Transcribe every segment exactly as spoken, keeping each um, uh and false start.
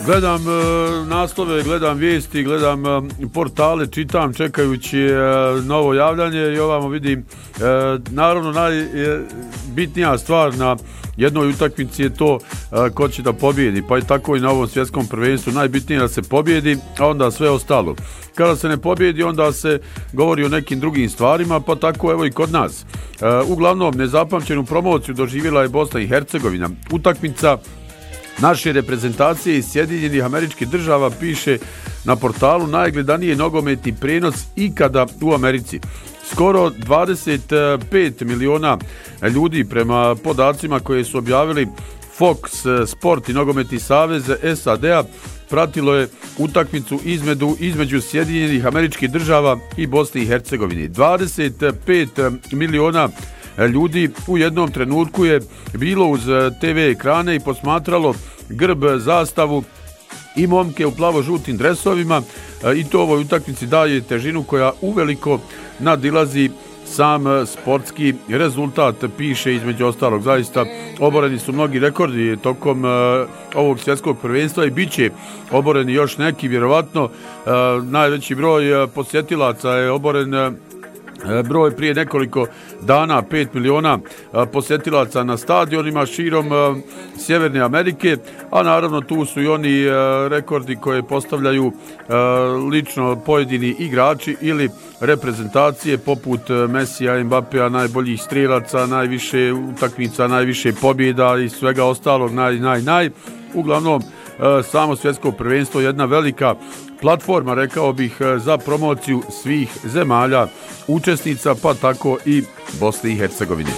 Gledam e, naslove, gledam vijesti, gledam e, portale, čitam čekajući e, novo javljanje i ovamo vidim, e, naravno najbitnija stvar na jednoj utakmici je to e, ko će da pobjedi, pa i tako i na ovom svjetskom prvenstvu najbitnije je da se pobjedi, a onda sve ostalo. Kada se ne pobjedi, onda se govori o nekim drugim stvarima, pa tako evo i kod nas. E, uglavnom, nezapamćenu promociju doživjela je Bosna i Hercegovina. Utakmica naše reprezentacije iz Sjedinjenih Američkih Država piše na portalu najgledaniji nogometni prenos ikada u Americi. Skoro dvadeset pet miliona ljudi prema podacima koje su objavili Fox Sport i Nogometni savez S A D-a pratilo je utakmicu između, između Sjedinjenih Američkih Država i Bosne i Hercegovine. dvadeset pet miliona ljudi u jednom trenutku je bilo uz te ve ekrane i posmatralo grb, zastavu i momke u plavo-žutim dresovima i to ovoj utakmici daje težinu koja uveliko nadilazi sam sportski rezultat, piše između ostalog. Zaista oboreni su mnogi rekordi tokom uh, ovog svjetskog prvenstva i bit će oboreni još neki, vjerovatno. Uh, najveći broj uh, posjetilaca je oboren uh, broj prije nekoliko dana, pet miliona posjetilaca na stadionima širom Sjeverne Amerike, a naravno tu su i oni rekordi koje postavljaju lično pojedini igrači ili reprezentacije poput Mesija, Mbapea, najboljih strelaca, najviše utakmica, najviše pobjeda i svega ostalog, naj, naj, naj. Uglavnom, samo svjetsko prvenstvo je jedna velika platforma, rekao bih, za promociju svih zemalja učesnica, pa tako i Bosne i Hercegovine.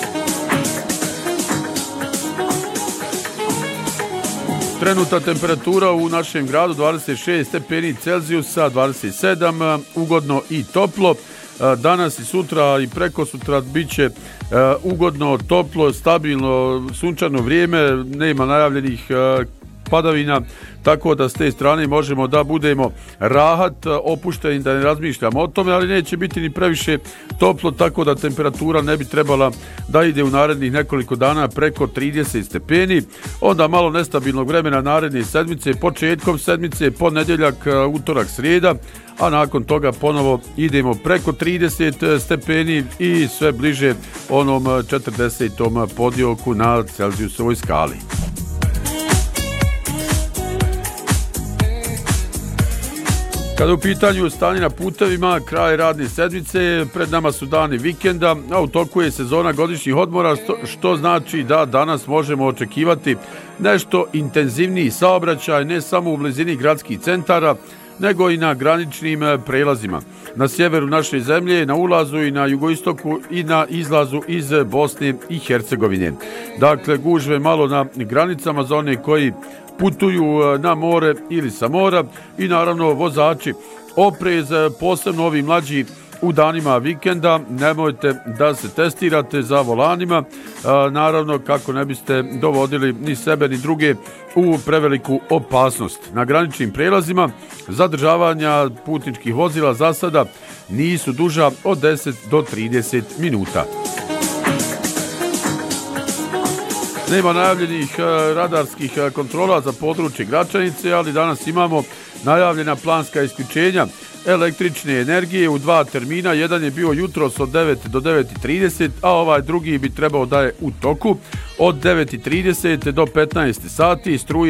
Trenutna temperatura u našem gradu dvadeset šest stepeni Celzijusa, dvadeset sedam, ugodno i toplo. Danas i sutra i preko sutra bit će ugodno, toplo, stabilno, sunčano vrijeme, nema najavljenih padavina, tako da s te strane možemo da budemo rahat, opušteni, da ne razmišljamo o tome, ali neće biti ni previše toplo, tako da temperatura ne bi trebala da ide u narednih nekoliko dana preko trideset stepeni. Onda malo nestabilnog vremena naredne sedmice, početkom sedmice, ponedjeljak, utorak, srijeda, a nakon toga ponovo idemo preko trideset stepeni i sve bliže onom četrdesetom podioku na Celzijusovoj skali. Kada u pitanju stanje na putevima, kraj radne sedmice, pred nama su dani vikenda, a u toku je sezona godišnjih odmora, što znači da danas možemo očekivati nešto intenzivniji saobraćaj, ne samo u blizini gradskih centara, nego i na graničnim prelazima. Na sjeveru naše zemlje, na ulazu i na jugoistoku i na izlazu iz Bosne i Hercegovine. Dakle, gužve malo na granicama za one koji putuju na more ili sa mora i naravno vozači oprez, posebno ovi mlađi u danima vikenda, nemojte da se testirate za volanima, naravno kako ne biste dovodili ni sebe ni druge u preveliku opasnost. Na graničnim prelazima zadržavanja putničkih vozila za sada nisu duža od deset do trideset minuta. Nema najavljenih radarskih kontrola za područje Gračanice, ali danas imamo najavljena planska isključenja električne energije u dva termina. Jedan je bio jutros od devet do devet i trideset, a ovaj drugi bi trebao da je u toku od devet i trideset do petnaest sati. Struje